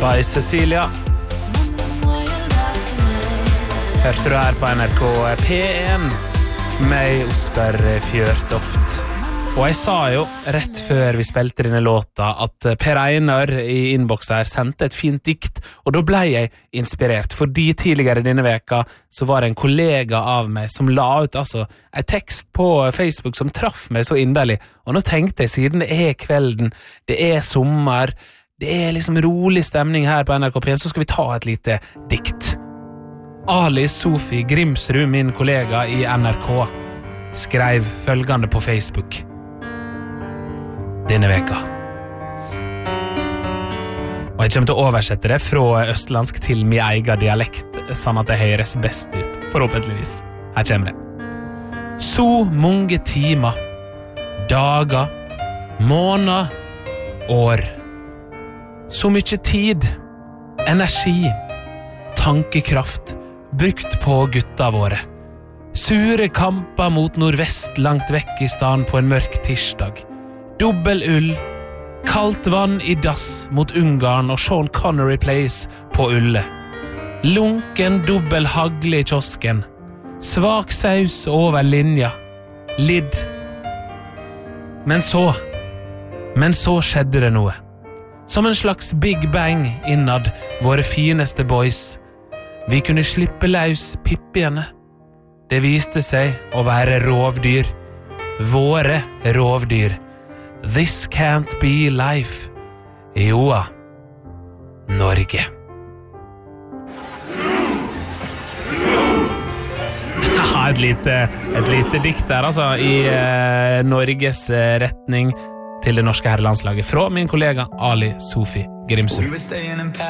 by Cecilia. Hørte du her på NRK P1 med Oskar Fjørtoft. Og jeg sa jo rett før vi spilte denne låta at Per Einar i innboksen her sendte et fint dikt, og da ble jeg inspirert, fordi tidligere denne veka så var det en kollega av meg som la ut en tekst på Facebook som traff meg så inderlig, og nå tenkte jeg, siden det kvelden, det sommer, det liksom rolig stemning her på NRK P1, så skal vi ta et lite dikt. Ali Sofi Grimsrud, min kollega i NRK, skrev følgende på Facebook denne veka. Og jeg kommer til å oversette det fra østlandsk til min egen dialekt, sånn at det høres best ut, forhåpentligvis. Her kommer det. Så mange timer, dager, måneder, år. Så mye tid, energi, tankekraft, brukt på gutta våre. Sure kamper mot nordvest langt vekk i stan på en mørk tirsdag. Dobbel ull, kaldt vann i dass mot Ungarn og Sean Connery Place på Ulle. Lunken dobbel hagle i kiosken. Svak saus over linja. Lidd. Men så skjedde det noe. Som en slags Big Bang innad våre fineste boys. Vi kunne slippe løs pippiene. Det viste seg å være rovdyr. Våre rovdyr. This can't be life. Joa, Norge. Et lite dikt der, i Norges retning til det norske herrelandslaget fra min kollega Ali Sofi Grimsrud.